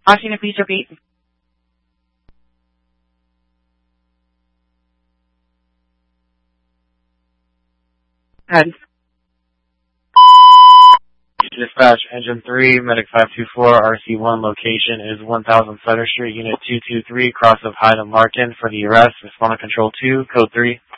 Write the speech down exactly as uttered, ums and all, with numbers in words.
Washington, please repeat. Good. Dispatch, Engine three, Medic five two four, R C one, location is one thousand Sutter Street, Unit two two three, cross of Hyde and Larkin for the arrest. Respond to Control two, Code three.